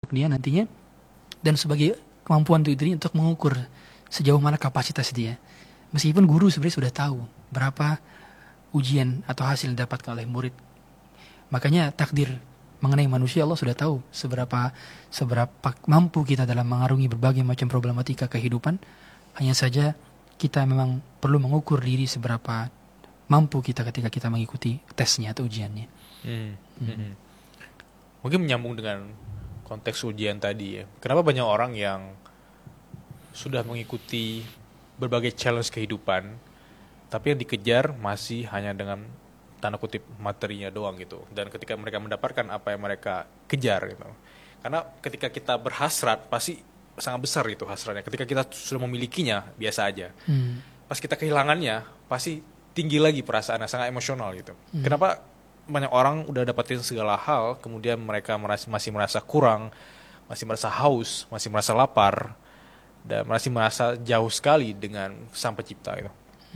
untuk dia nantinya, dan sebagai kemampuan untuk diri untuk mengukur sejauh mana kapasitas dia. Meskipun guru sebenarnya sudah tahu berapa ujian atau hasil yang didapatkan oleh murid. Makanya takdir mengenai manusia Allah sudah tahu seberapa mampu kita dalam mengarungi berbagai macam problematika kehidupan. Hanya saja kita memang perlu mengukur diri seberapa mampu kita ketika kita mengikuti tesnya atau ujiannya. Mungkin menyambung dengan konteks ujian tadi ya. Kenapa banyak orang yang sudah mengikuti berbagai challenge kehidupan, tapi yang dikejar masih hanya dengan tanda kutip materinya doang gitu. Dan ketika mereka mendapatkan apa yang mereka kejar gitu. Karena ketika kita berhasrat pasti sangat besar itu hasratnya. Ketika kita sudah memilikinya biasa aja. Pas kita kehilangannya pasti tinggi lagi perasaannya, sangat emosional gitu. Kenapa banyak orang udah dapetin segala hal, kemudian mereka masih merasa kurang, masih merasa haus, masih merasa lapar, dan masih merasa jauh sekali dengan Sang Pencipta gitu.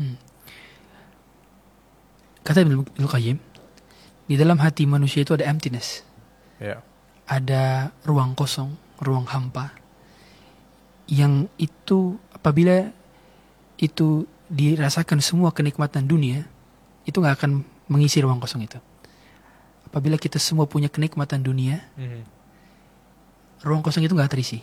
Kata Ibnu Qayyim, di dalam hati manusia itu ada emptiness. Yeah. Ada ruang kosong, ruang hampa. Yang itu apabila itu dirasakan semua kenikmatan dunia, itu gak akan mengisi ruang kosong itu. Apabila kita semua punya kenikmatan dunia, ruang kosong itu gak terisi.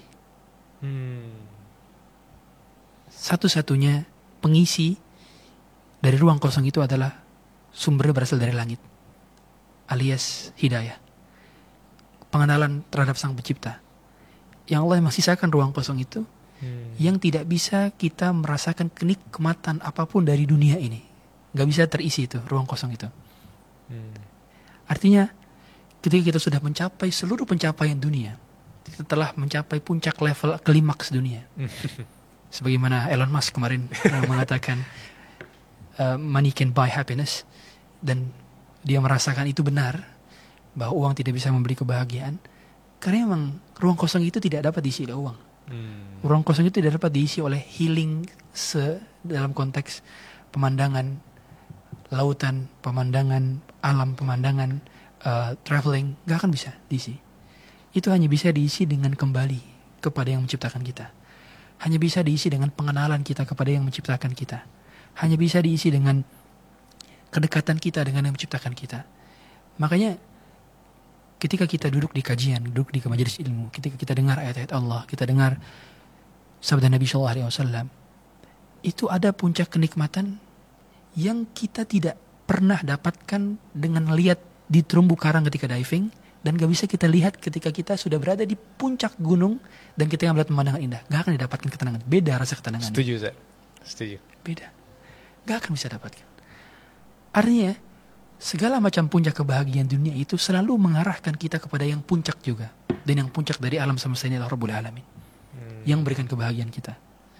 Satu-satunya pengisi dari ruang kosong itu adalah sumbernya berasal dari langit, alias hidayah, pengenalan terhadap Sang Pencipta. Yang Allah memang sisakan ruang kosong itu, yang tidak bisa kita merasakan kenikmatan apapun dari dunia ini. Gak bisa terisi itu, ruang kosong itu. Artinya ketika kita sudah mencapai seluruh pencapaian dunia, kita telah mencapai puncak level klimaks dunia. Sebagaimana Elon Musk kemarin mengatakan money can buy happiness, dan dia merasakan itu benar, bahwa uang tidak bisa membeli kebahagiaan, karena memang ruang kosong itu tidak dapat diisi oleh uang. Ruang kosong itu tidak dapat diisi oleh healing dalam konteks pemandangan lautan, pemandangan alam, pemandangan traveling, gak akan bisa diisi. Itu hanya bisa diisi dengan kembali kepada yang menciptakan kita. Hanya bisa diisi dengan pengenalan kita kepada yang menciptakan kita. Hanya bisa diisi dengan kedekatan kita dengan yang menciptakan kita. Makanya ketika kita duduk di kajian, duduk di majelis ilmu, ketika kita dengar ayat-ayat Allah, kita dengar sabda Nabi SAW, itu ada puncak kenikmatan yang kita tidak pernah dapatkan dengan lihat di terumbu karang ketika diving, dan gak bisa kita lihat ketika kita sudah berada di puncak gunung dan kita yang melihat pemandangan indah. Gak akan didapatkan ketenangan. Beda rasa ketenangan. Setuju, Zat. Setuju. Beda. Gak akan bisa dapatkan. Artinya segala macam puncak kebahagiaan dunia itu selalu mengarahkan kita kepada yang puncak juga. Dan yang puncak dari alam semesta ini adalah Rabbul Alamin, yang memberikan kebahagiaan kita.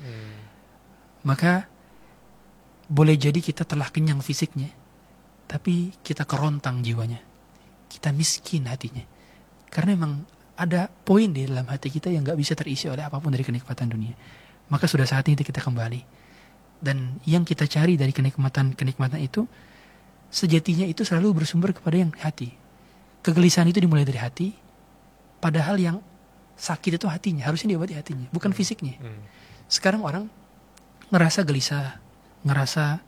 Maka boleh jadi kita telah kenyang fisiknya, tapi kita kerontang jiwanya, kita miskin hatinya, karena memang ada poin di dalam hati kita yang gak bisa terisi oleh apapun dari kenikmatan dunia. Maka sudah saatnya kita kembali, dan yang kita cari dari kenikmatan itu sejatinya itu selalu bersumber kepada yang hati. Kegelisahan itu dimulai dari hati, padahal yang sakit itu hatinya, harusnya diobati hatinya, bukan fisiknya. Sekarang orang ngerasa gelisah, ngerasa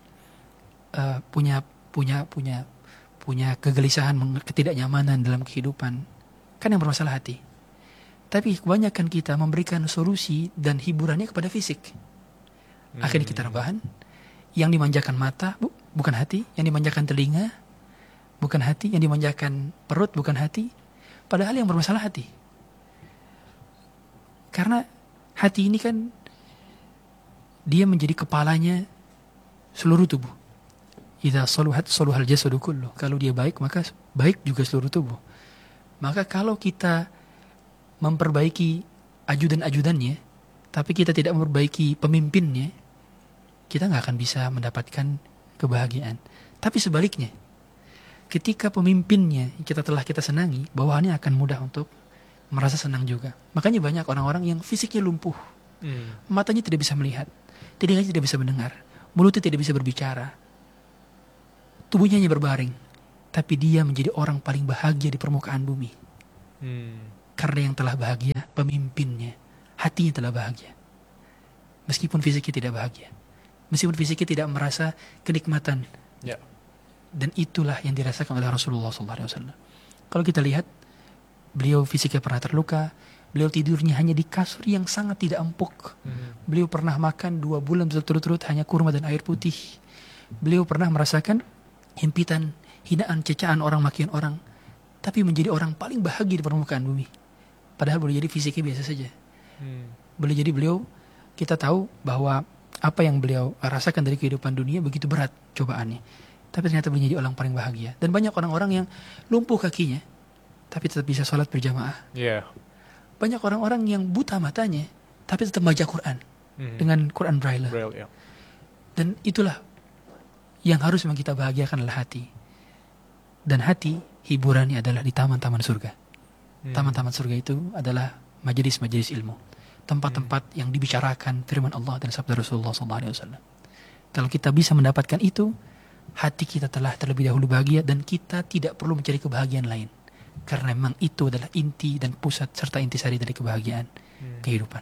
punya kegelisahan, ketidaknyamanan dalam kehidupan, kan yang bermasalah hati. Tapi kebanyakan kita memberikan solusi dan hiburannya kepada fisik. Akhirnya kita rebahan. Yang dimanjakan mata bukan hati, yang dimanjakan telinga bukan hati, yang dimanjakan perut bukan hati, padahal yang bermasalah hati. Karena hati ini kan dia menjadi kepalanya seluruh tubuh. Idza saluhat saluhal jasadu kullu. Kalau dia baik, maka baik juga seluruh tubuh. Maka kalau kita memperbaiki ajudan-ajudannya, tapi kita tidak memperbaiki pemimpinnya, kita gak akan bisa mendapatkan kebahagiaan. Tapi sebaliknya, ketika pemimpinnya kita senangi, bawahannya akan mudah untuk merasa senang juga. Makanya banyak orang-orang yang fisiknya lumpuh, matanya tidak bisa melihat, telinganya tidak bisa mendengar, mulutnya tidak bisa berbicara, tubuhnya hanya berbaring, tapi dia menjadi orang paling bahagia di permukaan bumi. Karena yang telah bahagia pemimpinnya, hatinya telah bahagia. Meskipun fisiknya tidak bahagia. Meskipun fisiknya tidak merasa kenikmatan. Ya. Dan itulah yang dirasakan oleh Rasulullah SAW. Kalau kita lihat, beliau fisiknya pernah terluka, beliau tidurnya hanya di kasur yang sangat tidak empuk. Beliau pernah makan 2 bulan berturut-turut hanya kurma dan air putih. Beliau pernah merasakan himpitan, hinaan, cecaan orang, makian orang. Tapi menjadi orang paling bahagia di permukaan bumi. Padahal boleh jadi fisiknya biasa saja. Boleh jadi beliau, kita tahu bahwa apa yang beliau rasakan dari kehidupan dunia begitu berat cobaannya. Tapi ternyata beliau jadi orang paling bahagia. Dan banyak orang-orang yang lumpuh kakinya, tapi tetap bisa sholat berjamaah. Yeah. Banyak orang-orang yang buta matanya, tapi tetap baca Quran. Dengan Quran Braille. Yeah. Dan itulah yang harus memang kita bahagiakan adalah hati. Dan hati, hiburannya adalah di taman-taman surga. Taman-taman surga itu adalah majelis-majelis ilmu. Tempat-tempat yang dibicarakan firman Allah dan sabda Rasulullah SAW. Kalau kita bisa mendapatkan itu, hati kita telah terlebih dahulu bahagia dan kita tidak perlu mencari kebahagiaan lain. Karena memang itu adalah inti dan pusat serta intisari dari kebahagiaan kehidupan.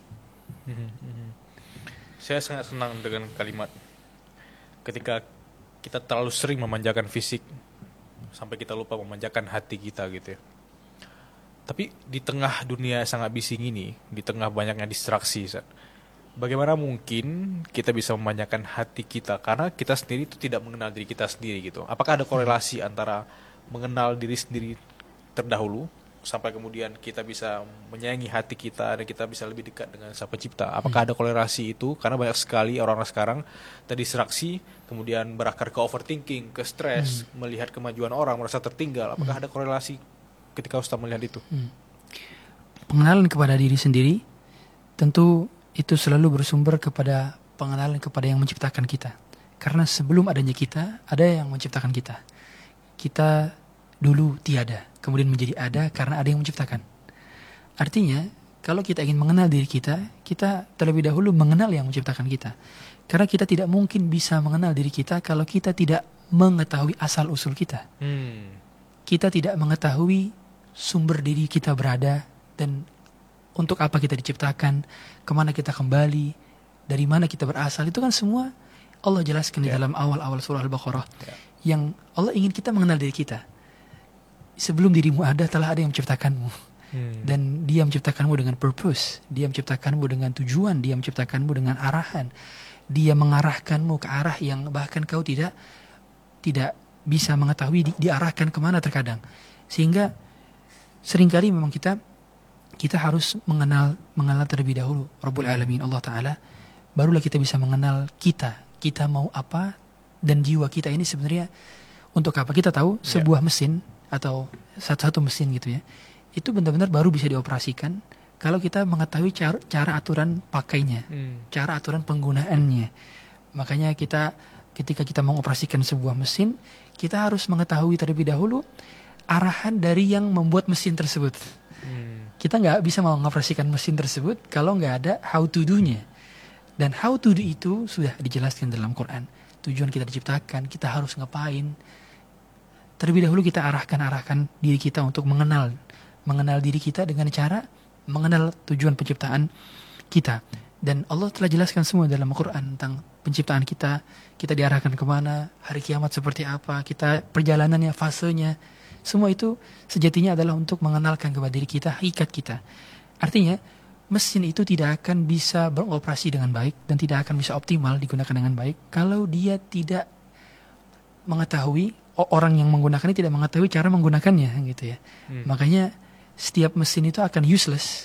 Saya sangat senang dengan kalimat ketika kita terlalu sering memanjakan fisik sampai kita lupa memanjakan hati kita gitu ya. Tapi di tengah dunia sangat bising ini, di tengah banyaknya distraksi, bagaimana mungkin kita bisa memanjakan hati kita karena kita sendiri itu tidak mengenal diri kita sendiri gitu. Apakah ada korelasi antara mengenal diri sendiri terdahulu sampai kemudian kita bisa menyayangi hati kita dan kita bisa lebih dekat dengan Sang Pencipta? Apakah ada korelasi itu? Karena banyak sekali orang-orang sekarang terdistraksi, kemudian berakar ke overthinking, ke stres, melihat kemajuan orang, merasa tertinggal. Apakah ada korelasi ketika Ustaz melihat itu? Pengenalan kepada diri sendiri tentu itu selalu bersumber kepada pengenalan kepada yang menciptakan kita. Karena sebelum adanya kita, ada yang menciptakan kita. Kita dulu tiada, kemudian menjadi ada karena ada yang menciptakan. Artinya, kalau kita ingin mengenal diri kita, kita terlebih dahulu mengenal yang menciptakan kita. Karena kita tidak mungkin bisa mengenal diri kita kalau kita tidak mengetahui asal-usul kita. Kita tidak mengetahui sumber diri kita berada dan untuk apa kita diciptakan, kemana kita kembali, dari mana kita berasal. Itu kan semua Allah jelaskan di dalam awal-awal surah Al-Baqarah. Yang Allah ingin kita mengenal diri kita. Sebelum dirimu ada, telah ada yang menciptakanmu. Dan dia menciptakanmu dengan purpose. Dia menciptakanmu dengan tujuan. Dia menciptakanmu dengan arahan. Dia mengarahkanmu ke arah yang bahkan kau tidak bisa mengetahui diarahkan kemana terkadang. Sehingga seringkali memang kita harus mengenal terlebih dahulu Rabbul Alamin, Allah Ta'ala. Barulah kita bisa mengenal kita mau apa, dan jiwa kita ini sebenarnya untuk apa. Kita tahu sebuah mesin atau satu mesin gitu ya, itu benar-benar baru bisa dioperasikan kalau kita mengetahui cara aturan pakainya, cara aturan penggunaannya. Makanya ketika kita mengoperasikan sebuah mesin, kita harus mengetahui terlebih dahulu arahan dari yang membuat mesin tersebut. Kita nggak bisa mengoperasikan mesin tersebut kalau nggak ada how to do-nya. Dan how to do itu sudah dijelaskan dalam Quran. Tujuan kita diciptakan, kita harus ngapain. Terlebih dahulu kita arahkan diri kita untuk mengenal diri kita dengan cara mengenal tujuan penciptaan kita. Dan Allah telah jelaskan semua dalam Al-Quran tentang penciptaan kita diarahkan kemana, hari kiamat seperti apa, kita perjalanannya, fasenya. Semua itu sejatinya adalah untuk mengenalkan kepada diri kita, hakikat kita. Artinya, mesin itu tidak akan bisa beroperasi dengan baik dan tidak akan bisa optimal digunakan dengan baik kalau dia tidak mengetahui, orang yang menggunakannya tidak mengetahui cara menggunakannya gitu ya. Makanya setiap mesin itu akan useless.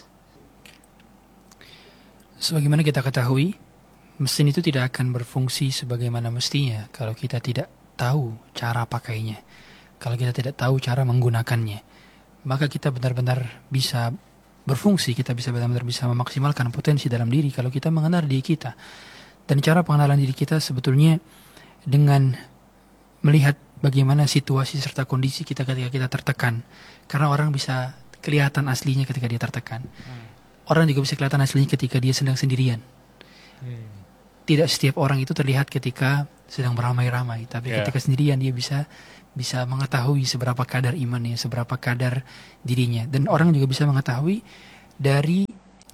Sebagaimana kita ketahui, mesin itu tidak akan berfungsi sebagaimana mestinya kalau kita tidak tahu cara pakainya. Kalau kita tidak tahu cara menggunakannya, maka kita benar-benar bisa berfungsi, kita bisa benar-benar bisa memaksimalkan potensi dalam diri kalau kita mengenal diri kita. Dan cara pengenalan diri kita sebetulnya dengan melihat bagaimana situasi serta kondisi kita ketika kita tertekan. Karena orang bisa kelihatan aslinya ketika dia tertekan. Orang juga bisa kelihatan aslinya ketika dia sedang sendirian. Tidak setiap orang itu terlihat ketika sedang beramai-ramai, tapi ketika sendirian dia bisa mengetahui seberapa kadar imannya, seberapa kadar dirinya. Dan orang juga bisa mengetahui dari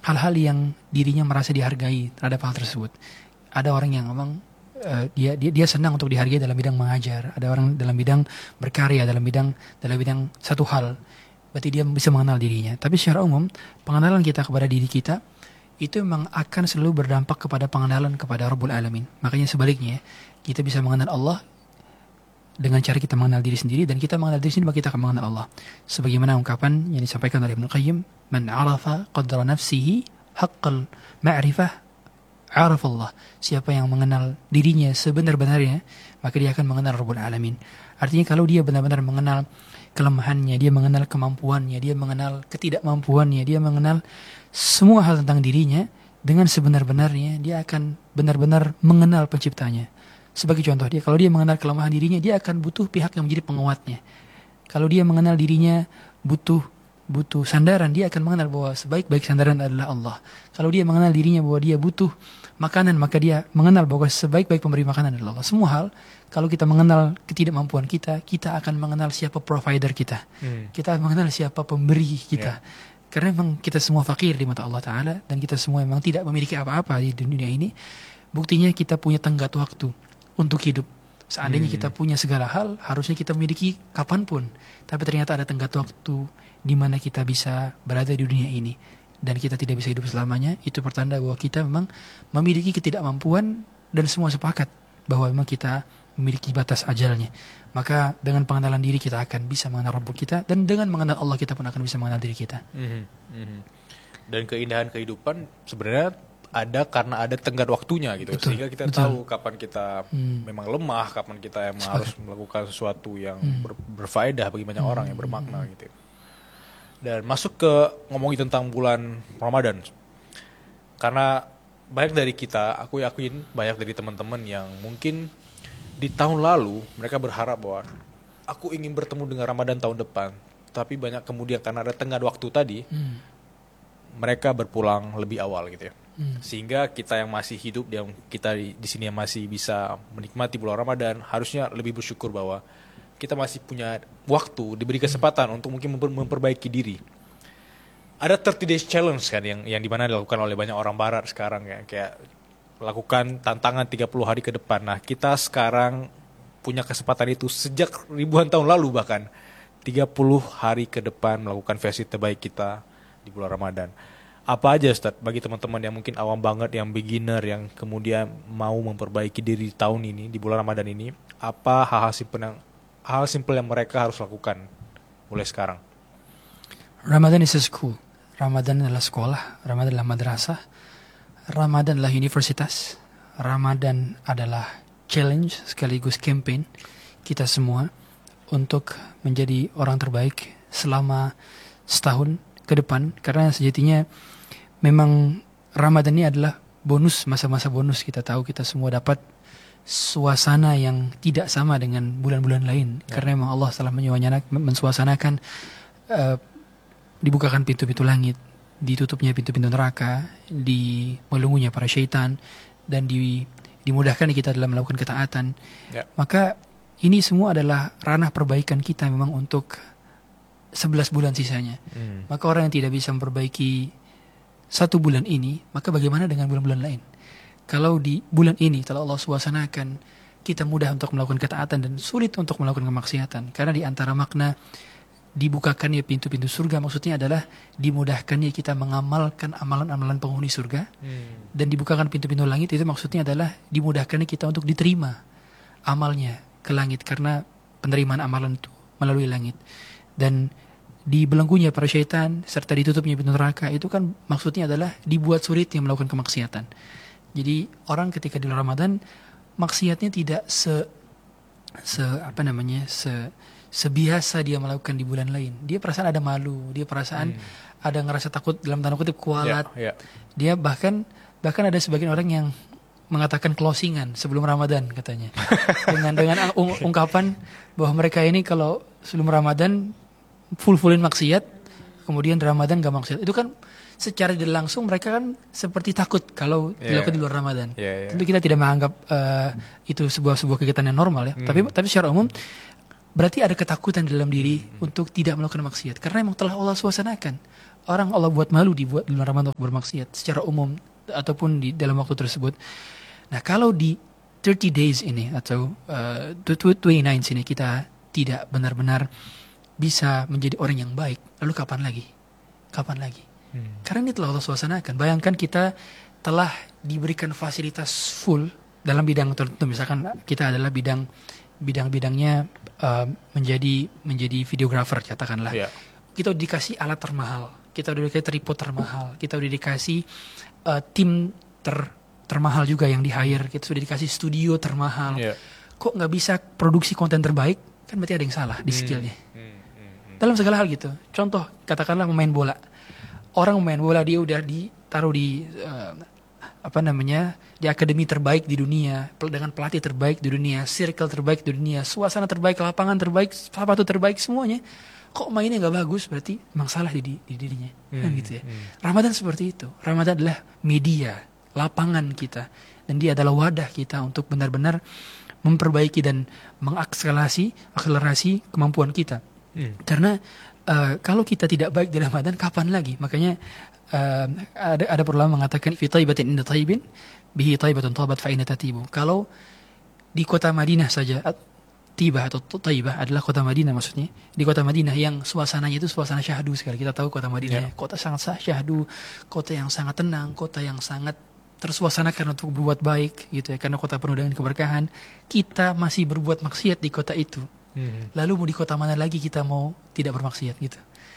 hal-hal yang dirinya merasa dihargai terhadap hal tersebut. Ada orang yang memang dia senang untuk dihargai dalam bidang mengajar, ada orang dalam bidang berkarya, dalam bidang satu hal, berarti dia bisa mengenal dirinya. Tapi secara umum pengenalan kita kepada diri kita itu memang akan selalu berdampak kepada pengenalan kepada Rabbul Alamin. Makanya sebaliknya, kita bisa mengenal Allah dengan cara kita mengenal diri sendiri, dan kita mengenal diri sendiri maka kita akan mengenal Allah. Sebagaimana ungkapan yang disampaikan oleh Ibnu Qayyim, man arafa qadra nafsihi haqqal ma'rifah arafallah. Siapa yang mengenal dirinya sebenar-benarnya, maka dia akan mengenal Rabbul Alamin. Artinya kalau dia benar-benar mengenal kelemahannya, dia mengenal kemampuannya, dia mengenal ketidakmampuannya, dia mengenal semua hal tentang dirinya dengan sebenar-benarnya, dia akan benar-benar mengenal penciptanya. Sebagai contoh, kalau dia mengenal kelemahan dirinya, dia akan butuh pihak yang menjadi penguatnya. Kalau dia mengenal dirinya butuh sandaran, dia akan mengenal bahwa sebaik-baik sandaran adalah Allah. Kalau dia mengenal dirinya bahwa dia butuh makanan, maka dia mengenal bahwa sebaik-baik pemberi makanan adalah Allah. Semua hal, kalau kita mengenal ketidakmampuan kita akan mengenal siapa provider kita. Kita akan mengenal siapa pemberi kita. Karena memang kita semua fakir di mata Allah Ta'ala, dan kita semua memang tidak memiliki apa-apa di dunia ini. Buktinya kita punya tenggat waktu untuk hidup. Seandainya kita punya segala hal, harusnya kita memiliki kapanpun. Tapi ternyata ada tenggat waktu di mana kita bisa berada di dunia ini, dan kita tidak bisa hidup selamanya. Itu pertanda bahwa kita memang memiliki ketidakmampuan, dan semua sepakat bahwa memang kita memiliki batas ajalnya. Maka dengan pengenalan diri kita akan bisa mengenal Rabb kita, dan dengan mengenal Allah kita pun akan bisa mengenal diri kita. Dan keindahan kehidupan sebenarnya ada karena ada tenggat waktunya gitu. Betul, sehingga kita betul. tahu kapan kita memang lemah, kapan kita emang harus melakukan sesuatu yang berfaedah bagi banyak orang, yang bermakna gitu. Dan masuk ke ngomongin tentang bulan Ramadan, karena banyak dari kita, aku yakin banyak dari teman-teman yang mungkin di tahun lalu mereka berharap bahwa aku ingin bertemu dengan Ramadan tahun depan, tapi banyak kemudian karena ada tenggat waktu tadi, mereka berpulang lebih awal gitu ya. Sehingga kita yang masih hidup, yang kita di sini yang masih bisa menikmati bulan Ramadan, harusnya lebih bersyukur bahwa kita masih punya waktu, diberi kesempatan untuk mungkin memperbaiki diri. Ada 30 days challenge kan yang dimana dilakukan oleh banyak orang barat sekarang ya, kayak lakukan tantangan 30 hari ke depan. Nah, kita sekarang punya kesempatan itu sejak ribuan tahun lalu, bahkan 30 hari ke depan melakukan versi terbaik kita di bulan Ramadan. Apa aja Ustaz bagi teman-teman yang mungkin awam banget, yang beginner, yang kemudian mau memperbaiki diri tahun ini di bulan Ramadan ini, apa hal simpel yang mereka harus lakukan mulai sekarang? Ramadan is a school. Ramadan adalah sekolah, Ramadan adalah madrasah, Ramadan adalah universitas, Ramadan adalah challenge sekaligus campaign kita semua untuk menjadi orang terbaik selama setahun ke depan. Karena sejatinya memang Ramadan ini adalah bonus, masa-masa bonus. Kita tahu kita semua dapat suasana yang tidak sama dengan bulan-bulan lain, karena memang Allah telah mensuasanakan dibukakan pintu-pintu langit, ditutupnya pintu-pintu neraka, melungunya para syaitan, dan dimudahkan kita dalam melakukan ketaatan. Maka ini semua adalah ranah perbaikan kita memang untuk 11 bulan sisanya. Maka orang yang tidak bisa memperbaiki 1 bulan ini, maka bagaimana dengan bulan-bulan lain? Kalau di bulan ini telah Allah suasanakan kita mudah untuk melakukan ketaatan dan sulit untuk melakukan kemaksiatan, karena di antara makna dibukakannya pintu-pintu surga maksudnya adalah dimudahkannya kita mengamalkan amalan-amalan penghuni surga, dan dibukakan pintu-pintu langit itu maksudnya adalah dimudahkannya kita untuk diterima amalnya ke langit, karena penerimaan amalan itu melalui langit. Dan dibelenggunya para syaitan serta ditutupnya pintu neraka itu kan maksudnya adalah dibuat sulitnya melakukan kemaksiatan. Jadi orang ketika di Ramadan maksiatnya tidak sebiasa dia melakukan di bulan lain. Dia perasaan ada malu, dia perasaan ada ngerasa takut, dalam tanda kutip kualat. Dia bahkan ada sebagian orang yang mengatakan closingan sebelum Ramadan katanya. dengan ungkapan bahwa mereka ini kalau sebelum Ramadan fullin maksiat, kemudian Ramadan gak maksiat. Itu kan secara tidak langsung mereka kan seperti takut kalau dilakukan di luar Ramadan. Tentu kita tidak menganggap itu sebuah kegiatan yang normal ya. Tapi secara umum berarti ada ketakutan dalam diri untuk tidak melakukan maksiat, karena memang telah Allah suasanakan orang Allah buat malu dibuat di bulan Ramadan untuk bermaksiat secara umum ataupun di dalam waktu tersebut. Nah, kalau di 30 days ini atau 29 ini kita tidak benar-benar bisa menjadi orang yang baik, lalu kapan lagi? Kapan lagi? Karena ini telah Allah suasanakan. Bayangkan kita telah diberikan fasilitas full dalam bidang tertentu. Misalkan kita adalah bidang-bidangnya menjadi videographer katakanlah. Yeah. Kita udah dikasih alat termahal, kita udah dikasih tripod termahal, kita udah dikasih tim termahal juga yang di hire, kita sudah dikasih studio termahal. Yeah. Kok nggak bisa produksi konten terbaik? Kan berarti ada yang salah di skillnya. Dalam segala hal gitu. Contoh, katakanlah pemain bola. Orang pemain bola dia udah ditaruh di di akademi terbaik di dunia, dengan pelatih terbaik di dunia, circle terbaik di dunia, suasana terbaik, lapangan terbaik, sepatu terbaik, semuanya. Kok mainnya nggak bagus? Berarti memang salah di dirinya. Kan gitu ya. Ramadan seperti itu. Ramadan adalah media, lapangan kita, dan dia adalah wadah kita untuk benar-benar memperbaiki dan mengakselerasi kemampuan kita. Karena kalau kita tidak baik di Ramadan, kapan lagi? Makanya ada ulama mengatakan fi taibatin inda taibin bihi taibatun tabat fa inna tatibu. Kalau di kota Madinah saja, Tibah atau Taibah adalah kota Madinah maksudnya. Di kota Madinah yang suasananya itu suasana syahdu sekali. Kita tahu kota Madinah, kota sangat syahdu, kota yang sangat tenang, kota yang sangat tersuasanakan untuk berbuat baik gitu ya, karena kota penuh dengan keberkahan. Kita masih berbuat maksiat di kota itu. Lalu mau di kota mana lagi kita mau tidak bermaksiat gitu.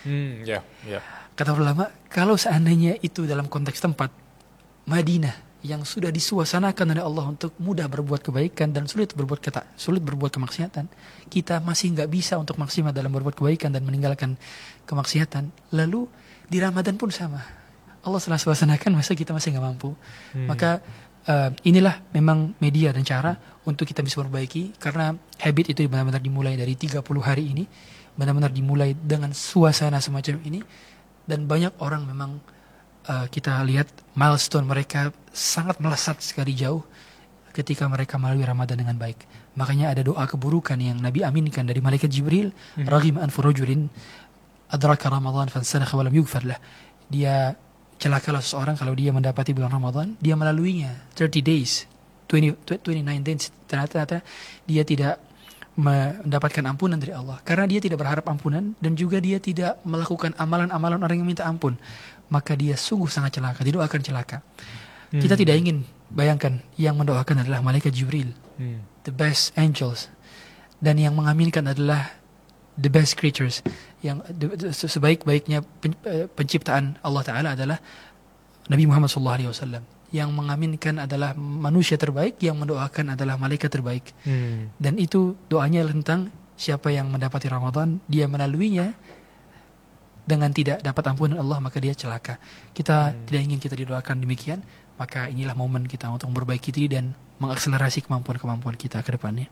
Kata ulama, kalau seandainya itu dalam konteks tempat Madinah yang sudah disuasanakan oleh Allah untuk mudah berbuat kebaikan dan sulit berbuat kemaksiatan, kita masih nggak bisa untuk maksimal dalam berbuat kebaikan dan meninggalkan kemaksiatan. Lalu di Ramadan pun sama, Allah telah suasanakan, masa kita masih nggak mampu? Maka inilah memang media dan cara untuk kita bisa memperbaiki, karena habit itu benar-benar dimulai dari 30 hari ini, benar-benar dimulai dengan suasana semacam ini, dan banyak orang memang kita lihat milestone mereka sangat melesat sekali jauh ketika mereka melalui Ramadan dengan baik. Makanya ada doa keburukan yang Nabi aminkan dari malaikat Jibril, raghim anfu rajulin adraka Ramadan fansalakha wa lam yughfar lah. Dia celakalah seseorang kalau dia mendapati bulan Ramadan, dia melaluinya 30 days, 29 days, ternyata dia tidak mendapatkan ampunan dari Allah karena dia tidak berharap ampunan dan juga dia tidak melakukan amalan-amalan orang yang minta ampun, maka dia sungguh sangat celaka, didoakan celaka. Kita tidak ingin, bayangkan yang mendoakan adalah malaikat Jibril, the best angels, dan yang mengaminkan adalah the best creatures, yang sebaik-baiknya penciptaan Allah Ta'ala adalah Nabi Muhammad SAW. Yang mengaminkan adalah manusia terbaik, yang mendoakan adalah malaikat terbaik. Dan itu doanya tentang siapa yang mendapati Ramadan, dia melaluinya dengan tidak dapat ampunan Allah, maka dia celaka. Kita tidak ingin kita didoakan demikian, maka inilah momen kita untuk memperbaiki diri dan mengakselerasi kemampuan-kemampuan kita ke depannya.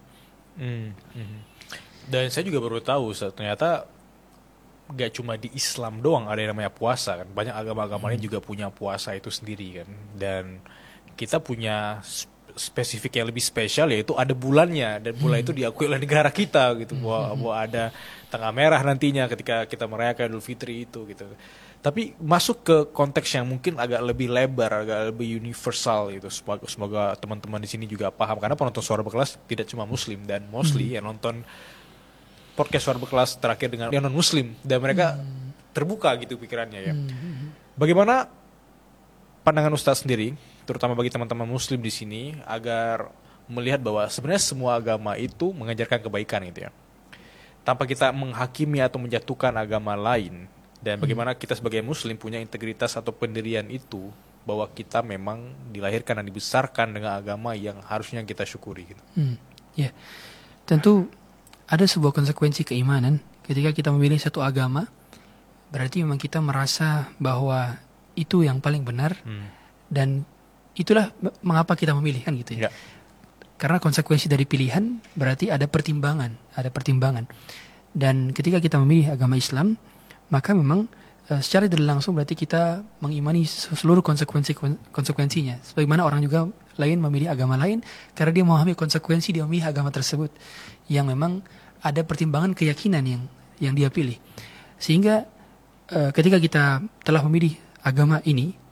Dan saya juga baru tahu, ternyata gak cuma di Islam doang ada yang namanya puasa kan. Banyak agama-agama lain juga punya puasa itu sendiri kan. Dan kita punya spesifik yang lebih spesial, yaitu ada bulannya, dan bulan itu diakui oleh negara kita gitu. Bahwa ada tanggal merah nantinya ketika kita merayakan Idul Fitri itu gitu. Tapi masuk ke konteks yang mungkin agak lebih lebar, agak lebih universal gitu. Semoga teman-teman di sini juga paham, karena penonton Suara Berkelas tidak cuma Muslim, dan mostly yang nonton podcast Suara Berkelas terakhir dengan yang non Muslim, dan mereka terbuka gitu pikirannya ya. Bagaimana pandangan Ustaz sendiri, terutama bagi teman-teman Muslim di sini, agar melihat bahwa sebenarnya semua agama itu mengajarkan kebaikan gitu ya, tanpa kita menghakimi atau menjatuhkan agama lain, dan bagaimana kita sebagai Muslim punya integritas atau pendirian itu, bahwa kita memang dilahirkan dan dibesarkan dengan agama yang harusnya kita syukuri gitu. Ya, tentu ada sebuah konsekuensi keimanan ketika kita memilih satu agama. Berarti memang kita merasa bahwa itu yang paling benar, dan itulah mengapa kita memilih kan gitu ya. Karena konsekuensi dari pilihan berarti ada pertimbangan. Dan ketika kita memilih agama Islam, maka memang secara tidak langsung berarti kita mengimani seluruh konsekuensinya. Sebagaimana orang juga lain memilih agama lain karena dia memahami konsekuensi dia memilih agama tersebut, yang memang ada pertimbangan keyakinan yang dia pilih. Sehingga ketika kita telah memilih agama ini,